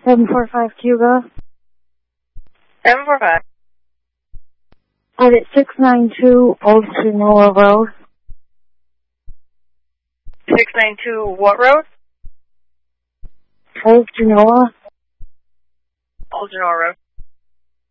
745 Cuba. 745. At 692 Old Genoa Road. 692 what road? Old Genoa. Old Genoa Road.